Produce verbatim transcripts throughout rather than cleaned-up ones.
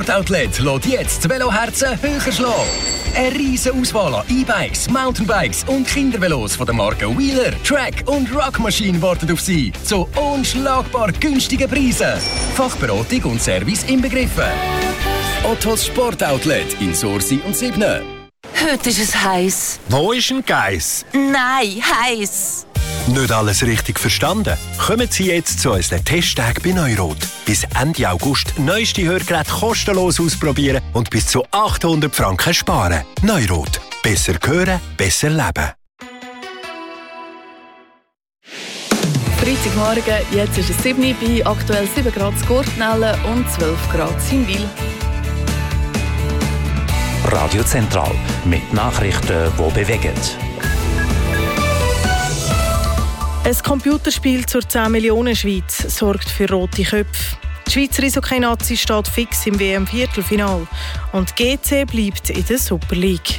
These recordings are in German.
Sportoutlet lässt jetzt das Veloherzen höher schlagen. Eine riesige Auswahl an E-Bikes, Mountainbikes und Kindervelos von den Marken Wheeler, Track und Rock Machine warten auf Sie zu unschlagbar günstigen Preisen. Fachberatung und Service inbegriffen. Ottos Sportoutlet in Sursi und Sibne. Heute ist es heiß. Wo ist ein Geiss? Nein, heiß. Nicht alles richtig verstanden? Kommen Sie jetzt zu unseren Testtagen bei Neurot. Bis Ende August neueste Hörgeräte kostenlos ausprobieren und bis zu achthundert Franken sparen. Neurot. Besser hören, besser leben. Freitagmorgen, jetzt ist es sieben Uhr bei aktuell sieben Grad in Gurtnellen und zwölf Grad in Wil. Radio Zentral mit Nachrichten, die bewegen. Ein Computerspiel zur zehn Millionen Schweiz sorgt für rote Köpfe. Die Schweizer Eishockey-Nazi steht fix im W M-Viertelfinal und G C bleibt in der Super League.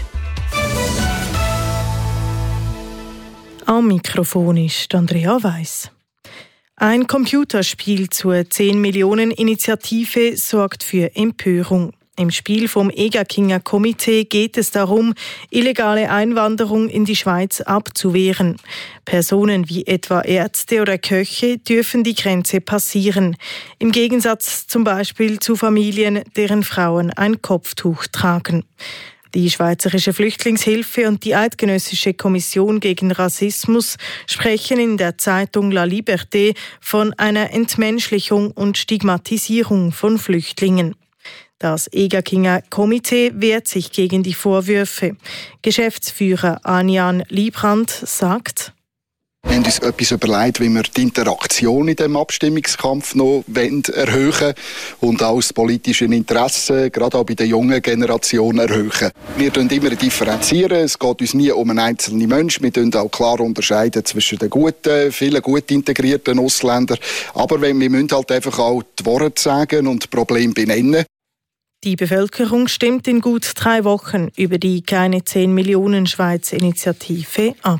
Am Mikrofon ist Andrea Weiss. Ein Computerspiel zur zehn Millionen Initiative sorgt für Empörung. Im Spiel vom Egakinger Komitee geht es darum, illegale Einwanderung in die Schweiz abzuwehren. Personen wie etwa Ärzte oder Köche dürfen die Grenze passieren. Im Gegensatz zum Beispiel zu Familien, deren Frauen ein Kopftuch tragen. Die Schweizerische Flüchtlingshilfe und die Eidgenössische Kommission gegen Rassismus sprechen in der Zeitung La Liberté von einer Entmenschlichung und Stigmatisierung von Flüchtlingen. Das Egakinger Komitee wehrt sich gegen die Vorwürfe. Geschäftsführer Anian Liebrandt sagt: Wir haben uns etwas überlegt, wie wir die Interaktion in diesem Abstimmungskampf noch erhöhen und auch das politische Interesse, gerade auch bei der jungen Generation, erhöhen. Wir differenzieren immer differenzieren. Es geht uns nie um einen einzelnen Menschen. Wir unterscheiden auch klar unterscheiden zwischen den guten, vielen gut integrierten Ausländern. Aber wir müssen halt einfach auch die Worte sagen und die Probleme benennen. Die Bevölkerung stimmt in gut drei Wochen über die Keine zehn Millionen Schweiz-Initiative ab.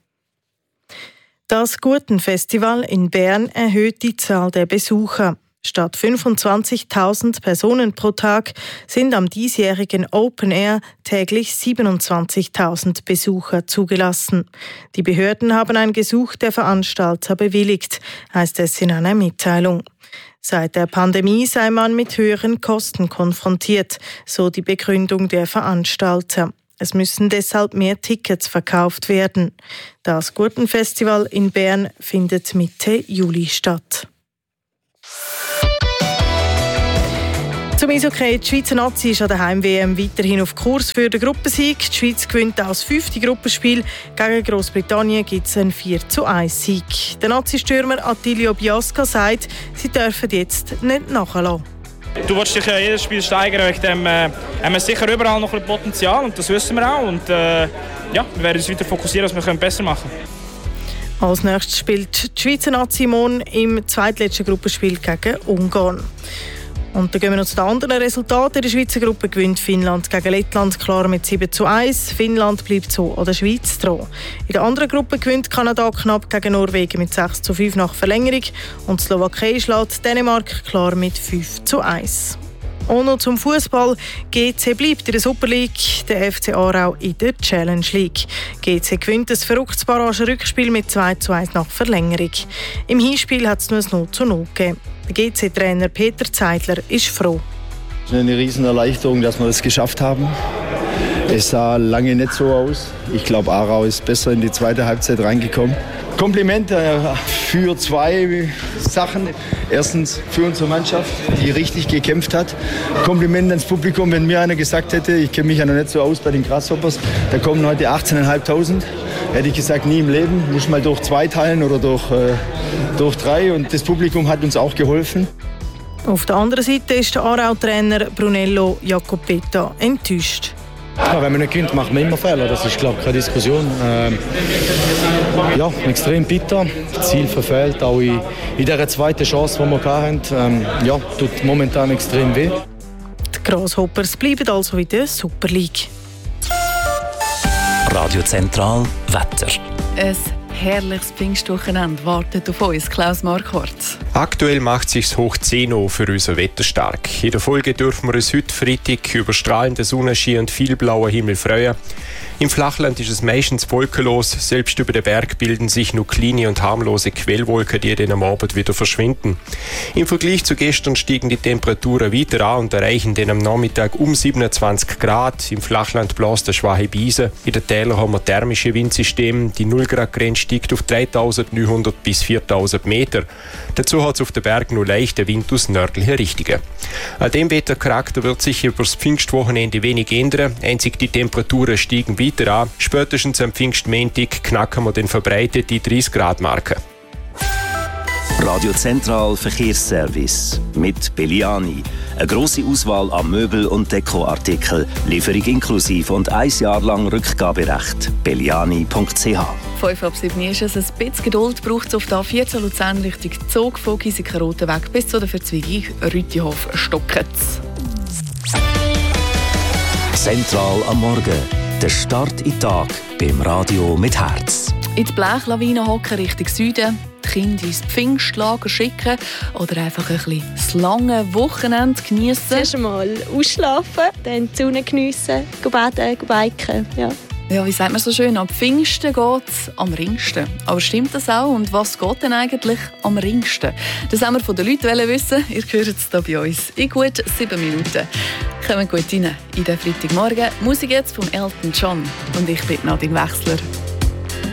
Das Gurtenfestival in Bern erhöht die Zahl der Besucher. Statt fünfundzwanzigtausend Personen pro Tag sind am diesjährigen Open Air täglich siebenundzwanzigtausend Besucher zugelassen. Die Behörden haben ein Gesuch der Veranstalter bewilligt, heißt es in einer Mitteilung. Seit der Pandemie sei man mit höheren Kosten konfrontiert, so die Begründung der Veranstalter. Es müssen deshalb mehr Tickets verkauft werden. Das Gurtenfestival in Bern findet Mitte Juli statt. Zum Eishockey: Die Schweizer Nazi ist an der Heim-W M weiterhin auf Kurs für den Gruppensieg. Die Schweiz gewinnt auch das fünfte Gruppenspiel. Gegen Grossbritannien gibt es einen vier zu eins Sieg. Der Nazi-Stürmer Attilio Biasca sagt, sie dürfen jetzt nicht nachlassen. Du willst dich ja jedes Spiel steigern, wegen dem äh, haben wir sicher überall noch ein Potenzial und das wissen wir auch. Und, äh, ja, wir werden uns weiter fokussieren, was wir besser machen können. Als nächstes spielt die Schweizer Nazi morgen im zweitletzten Gruppenspiel gegen Ungarn. Und dann gehen wir noch zu den anderen Resultaten. In der Schweizer Gruppe gewinnt Finnland gegen Lettland klar mit sieben zu eins. Finnland bleibt so an der Schweiz dran. In der anderen Gruppe gewinnt Kanada knapp gegen Norwegen mit sechs zu fünf nach Verlängerung. Und die Slowakei schlägt Dänemark klar mit fünf zu eins. Und noch zum Fußball. G C bleibt in der Super League, der F C Aarau in der Challenge League. G C gewinnt ein verrücktes Barrage-Rückspiel mit zwei zu eins nach Verlängerung. Im Hinspiel hat es nur ein null zu null gegeben. Der G C-Trainer Peter Zeidler ist froh. Es ist eine riesen Erleichterung, dass wir es geschafft haben. Es sah lange nicht so aus. Ich glaube, Aarau ist besser in die zweite Halbzeit reingekommen. Komplimente für zwei Sachen. Erstens für unsere Mannschaft, die richtig gekämpft hat. Kompliment ans Publikum, wenn mir einer gesagt hätte, ich kenne mich ja noch nicht so aus bei den Grasshoppers, da kommen heute achtzehntausendfünfhundert. Hätte ich gesagt, nie im Leben. Muss mal durch zwei teilen oder durch, äh, durch drei. Und das Publikum hat uns auch geholfen. Auf der anderen Seite ist der Aarau-Trainer Brunello Jacopetta enttäuscht. Ja, wenn man nicht gewinnt, macht man immer Fehler. Das ist, glaube ich, keine Diskussion. Ähm, ja, extrem bitter. Das Ziel verfehlt, auch in, in dieser zweiten Chance, die wir hatten. Ähm, ja, tut momentan extrem weh. Die Grasshoppers bleiben also in der Super League. Radio Zentral Wetter. Ein herrliches Pfingstwochenende wartet auf uns, Klaus Marquardt. Aktuell macht es sich hoch zehn für unser Wetter stark. In der Folge dürfen wir uns heute Freitag über strahlenden Sonnenschein und viel blauer Himmel freuen. Im Flachland ist es meistens wolkenlos. Selbst über den Berg bilden sich nur kleine und harmlose Quellwolken, die dann am Abend wieder verschwinden. Im Vergleich zu gestern stiegen die Temperaturen weiter an und erreichen dann am Nachmittag um siebenundzwanzig Grad. Im Flachland bläst eine schwache Brise. In den Tälern haben wir thermische Windsysteme. Die null Grad Grenze steigt auf dreitausendneunhundert bis viertausend Meter. Dazu hat es auf den Berg nur leichten Wind aus nördlichen Richtungen. An dem Wettercharakter wird sich über das Pfingstwochenende wenig ändern. Einzig die Temperaturen steigen weiter an. Spätestens am Pfingstmontag knacken wir den verbreitet die dreißig Grad Marke. Radio Zentral Verkehrsservice mit Belliani. Eine grosse Auswahl an Möbel- und Dekoartikeln, Lieferung inklusive und ein Jahr lang Rückgaberecht. belliani punkt c h. fünf ab sieben ist es. Ein bisschen Geduld braucht es auf der A vierzehn Luzern Richtung Zug von Giesiker-Rotenweg bis zu der Verzweigung Rütihof-Stocketz. Zentral am Morgen. Der Start in den Tag beim Radio mit Herz. In die Blechlawine hocken Richtung Süden, die Kinder ins Pfingstlager schicken oder einfach ein bisschen das lange Wochenende geniessen. Zuerst einmal ausschlafen, dann die Sonne geniessen, baden, biken. Ja. Ja, wie sagt man so schön, am Pfingsten geht es am ringsten. Aber stimmt das auch? Und was geht denn eigentlich am ringsten? Das haben wir von den Leuten wissen. Ihr hört es hier bei uns in gut sieben Minuten. Kommen gut rein in den Freitagmorgen. Musik jetzt von Elton John. Und ich bin Nadine Wechsler.